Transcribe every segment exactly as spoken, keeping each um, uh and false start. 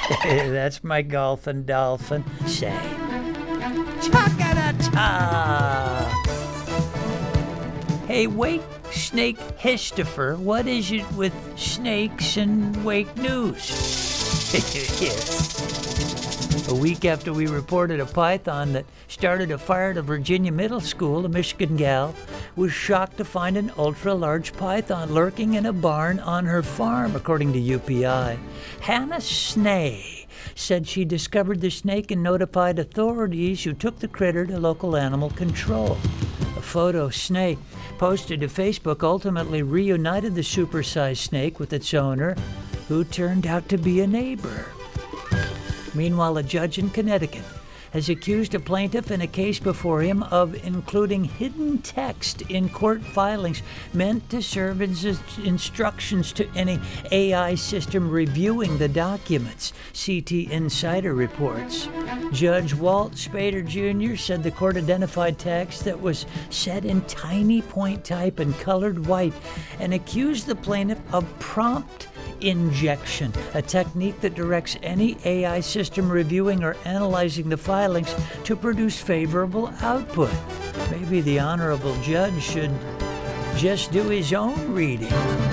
That's my golfing dolphin. Say, cha-ga-da-cha. Hey, Wake Snake Histifer, what is it with snakes and Wake News? Yes. A week after we reported a python that started a fire at a Virginia middle school, a Michigan gal was shocked to find an ultra-large python lurking in a barn on her farm, according to U P I. Hannah Snay said she discovered the snake and notified authorities, who took the critter to local animal control. A photo Snay posted to Facebook ultimately reunited the supersized snake with its owner, who turned out to be a neighbor. Meanwhile, a judge in Connecticut has accused a plaintiff in a case before him of including hidden text in court filings meant to serve as instructions to any A I system reviewing the documents, C T Insider reports. Judge Walt Spader Junior said the court identified text that was set in tiny point type and colored white and accused the plaintiff of prompt injection, a technique that directs any A I system reviewing or analyzing the filings to produce favorable output. Maybe the honorable judge should just do his own reading.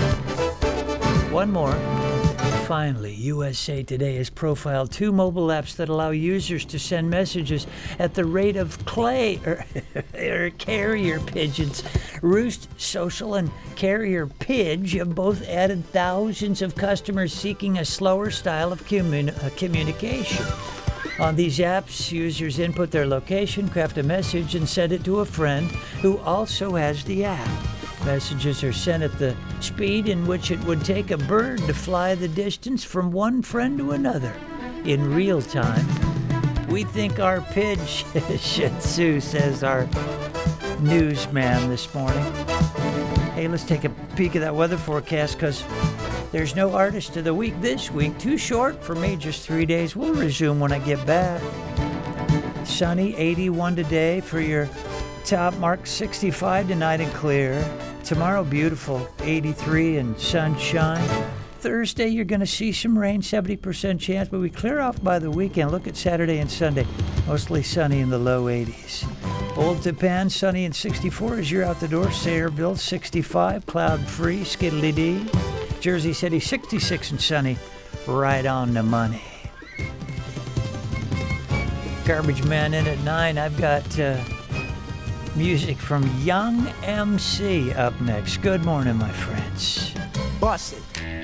One more. Finally, U S A Today has profiled two mobile apps that allow users to send messages at the rate of clay or, or carrier pigeons. Roost Social and Carrier Pidge have both added thousands of customers seeking a slower style of communi- uh, communication. On these apps, users input their location, craft a message, and send it to a friend who also has the app. Messages are sent at the speed in which it would take a bird to fly the distance from one friend to another in real time. We think our pidge should sue, says our newsman this morning. Hey, let's take a peek at that weather forecast, because there's no artist of the week this week. Too short for me, just three days. We'll resume when I get back. Sunny, eighty-one today for your top mark, sixty-five tonight and clear. Tomorrow, beautiful, eighty-three and sunshine. Thursday, you're going to see some rain, seventy percent chance, but we clear off by the weekend. Look at Saturday and Sunday, mostly sunny in the low eighties. Old Tappan, sunny and sixty-four as you're out the door. Sayreville, sixty-five, cloud-free, skiddly-dee. Jersey City, sixty-six and sunny, right on the money. Garbage Man in at nine. I've got uh, music from Young M C up next. Good morning, my friends. Bust it.